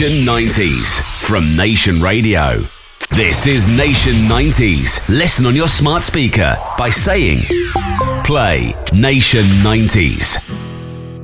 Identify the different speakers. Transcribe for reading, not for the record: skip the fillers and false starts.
Speaker 1: 90s from Nation Radio. This is Nation 90s. Listen on your smart speaker by saying, play Nation 90s.